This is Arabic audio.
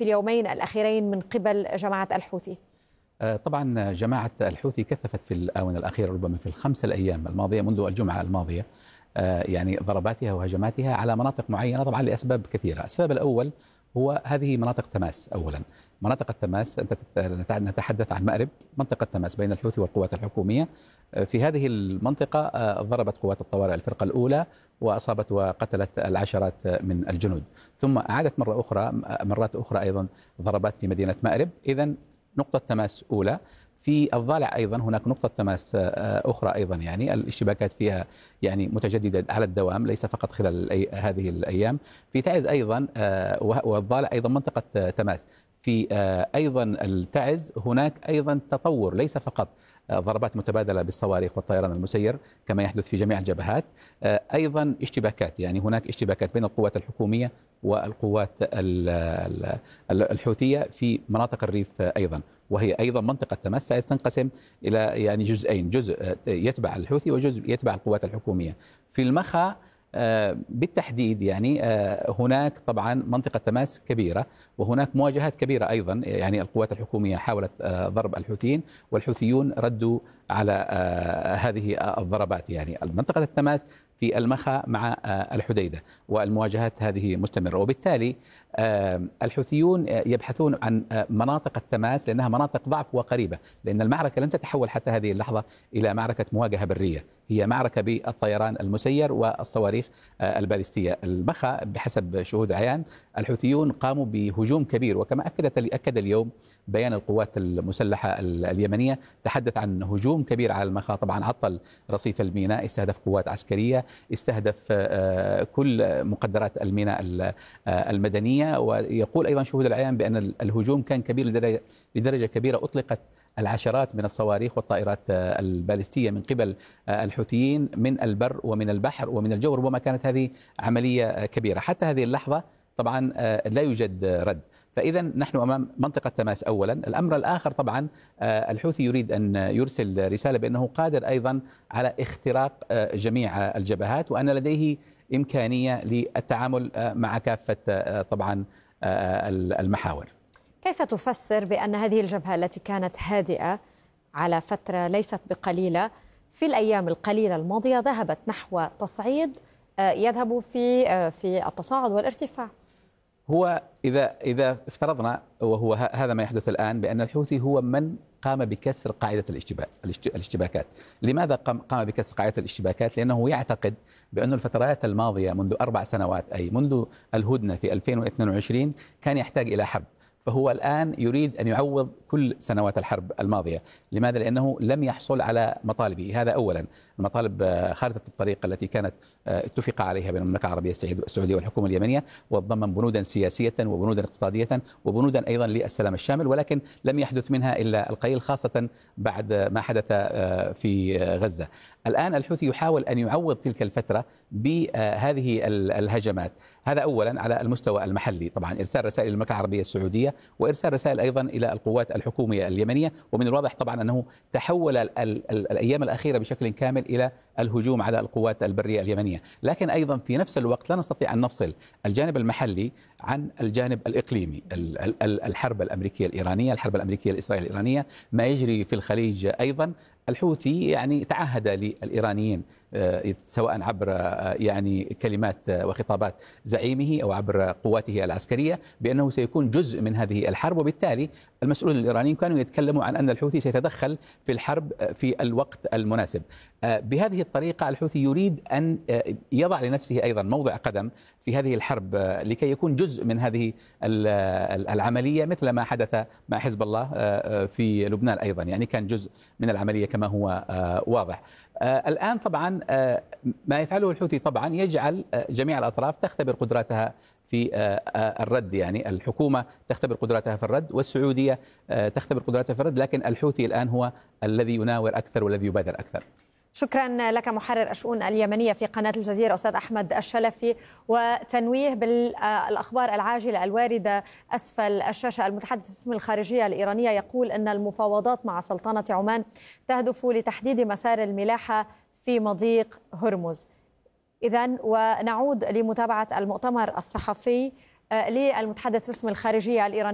في اليومين الأخيرين من قبل جماعة الحوثي؟ طبعا جماعة الحوثي كثفت في الآونة الأخيرة، ربما في الخمس الأيام الماضية منذ الجمعة الماضية، يعني ضرباتها وهجماتها على مناطق معينة، طبعا لأسباب كثيرة. السبب الأول هو هذه مناطق تماس. أولا مناطق التماس، نتحدث عن مأرب، منطقة تماس بين الحوثي والقوات الحكومية. في هذه المنطقة ضربت قوات الطوارئ الفرقة الأولى وأصابت وقتلت العشرات من الجنود، ثم أعادت مرات أخرى أيضا ضربات في مدينة مأرب. إذن نقطة تماس أولى. في الضالع أيضا هناك نقطة تماس أخرى أيضا، يعني الاشتباكات فيها يعني متجددة على الدوام، ليس فقط خلال هذه الأيام. في تعز أيضا والضالع أيضا منطقة تماس. في أيضا التعز هناك أيضا تطور، ليس فقط ضربات متبادلة بالصواريخ والطيران المسير كما يحدث في جميع الجبهات، أيضا اشتباكات، يعني هناك اشتباكات بين القوات الحكومية والقوات الحوثية في مناطق الريف أيضا، وهي أيضا منطقة تماس تنقسم إلى يعني جزئين، جزء يتبع الحوثي وجزء يتبع القوات الحكومية. في المخا بالتحديد يعني هناك طبعا منطقة تماس كبيرة، وهناك مواجهات كبيرة أيضا، يعني القوات الحكومية حاولت ضرب الحوثيين والحوثيون ردوا على هذه الضربات. يعني منطقة التماس في المخا مع الحديدة، والمواجهات هذه مستمرة، وبالتالي الحوثيون يبحثون عن مناطق التماس لأنها مناطق ضعف وقريبة، لأن المعركة لم تتحول حتى هذه اللحظة إلى معركة مواجهة برية، هي معركة بالطيران المسير والصواريخ البالستية. المخا بحسب شهود عيان الحوثيون قاموا بهجوم كبير، وكما أكد اليوم بيان القوات المسلحة اليمنية، تحدث عن هجوم كبير على المخا، طبعا عطل رصيف الميناء، استهدف قوات عسكرية، استهدف كل مقدرات الميناء المدنية. ويقول أيضا شهود العيان بأن الهجوم كان كبير لدرجة كبيرة، أطلقت العشرات من الصواريخ والطائرات البالستية من قبل الحوثيين من البر ومن البحر ومن الجو. ربما كانت هذه عملية كبيرة. حتى هذه اللحظة طبعا لا يوجد رد. فإذا نحن أمام منطقة تماس أولا. الأمر الآخر طبعا الحوثي يريد أن يرسل رسالة بأنه قادر أيضا على اختراق جميع الجبهات، وأن لديه إمكانية للتعامل مع كافة طبعا المحاور. كيف تفسر بأن هذه الجبهة التي كانت هادئة على فترة ليست بقليلة في الأيام القليلة الماضية ذهبت نحو تصعيد يذهب في التصاعد والارتفاع؟ هو إذا افترضنا، وهو هذا ما يحدث الآن، بأن الحوثي هو من قام بكسر قاعدة الاشتباكات. لماذا قام بكسر قاعدة الاشتباكات؟ لأنه يعتقد بأن الفترات الماضية منذ 4 سنوات، أي منذ الهدنة في 2022، كان يحتاج إلى حرب، فهو الآن يريد أن يعوض كل سنوات الحرب الماضية. لماذا؟ لأنه لم يحصل على مطالبه. هذا أولا. المطالب خارطة الطريق التي كانت اتفق عليها بين المملكة العربية السعودية والحكومة اليمنية، وتضمن بنودا سياسية وبنودا اقتصادية وبنودا أيضا للسلام الشامل، ولكن لم يحدث منها إلا القليل، خاصة بعد ما حدث في غزة. الآن الحوثي يحاول أن يعوض تلك الفترة بهذه الهجمات. هذا أولا على المستوى المحلي، طبعا إرسال رسائل للمملكة العربية السعودية، وإرسال رسائل أيضا إلى القوات الحكومية اليمنية. ومن الواضح طبعا أنه تحول الأيام الأخيرة بشكل كامل إلى الهجوم على القوات البرية اليمنية. لكن أيضا في نفس الوقت لا نستطيع أن نفصل الجانب المحلي عن الجانب الإقليمي. الحرب الأمريكية الإيرانية، الحرب الأمريكية الإسرائيلية الإيرانية، ما يجري في الخليج أيضا. الحوثي يعني تعهد للإيرانيين سواء عبر يعني كلمات وخطابات زعيمه أو عبر قواته العسكرية بأنه سيكون جزء من هذه الحرب، وبالتالي المسؤولين الإيرانيين كانوا يتكلموا عن أن الحوثي سيتدخل في الحرب في الوقت المناسب. بهذه الطريقة الحوثي يريد أن يضع لنفسه أيضا موضع قدم في هذه الحرب لكي يكون جزء من هذه العملية، مثل ما حدث مع حزب الله في لبنان أيضا، يعني كان جزء من العملية كما هو واضح. الآن طبعا ما يفعله الحوثي طبعا يجعل جميع الأطراف تختبر قدراتها في الرد، يعني الحكومة تختبر قدراتها في الرد، والسعودية تختبر قدراتها في الرد، لكن الحوثي الآن هو الذي يناور أكثر والذي يبادر أكثر. شكرا لك محرر الشؤون اليمنية في قناة الجزيرة أستاذ أحمد الشلفي. وتنويه بالأخبار العاجلة الواردة أسفل الشاشة، المتحدث باسم الخارجية الإيرانية يقول أن المفاوضات مع سلطنة عمان تهدف لتحديد مسار الملاحة في مضيق هرمز. إذن ونعود لمتابعة المؤتمر الصحفي للمتحدث باسم الخارجية الإيرانية.